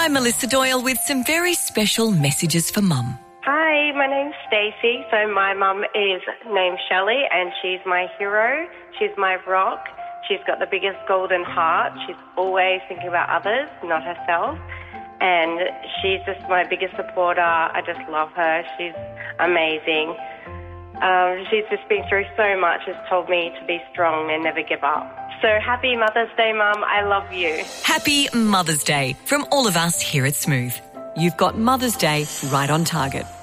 I'm Melissa Doyle with some very special messages for Mum. Hi, my name's Stacey. So my mum is named Shelley and she's my hero. She's my rock. She's got the biggest golden heart. She's always thinking about others, not herself. And she's just my biggest supporter. I just love her. She's amazing. She's just been through so much, has told me to be strong and never give up. So happy Mother's Day, Mum. I love you. Happy Mother's Day from all of us here at Smooth. You've got Mother's Day right on target.